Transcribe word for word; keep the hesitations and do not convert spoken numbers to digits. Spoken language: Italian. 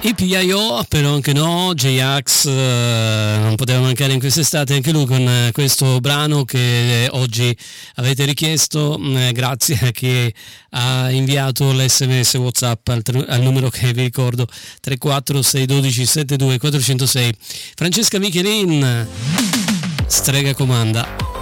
I P I O, però anche no, J-Ax eh, non poteva mancare in quest'estate anche lui con eh, questo brano che eh, oggi avete richiesto, eh, grazie a chi ha inviato l'esse emme esse WhatsApp al, al numero che vi ricordo, tre quattro sei uno due sette due quattro zero sei. Francesca Michelin, Strega comanda.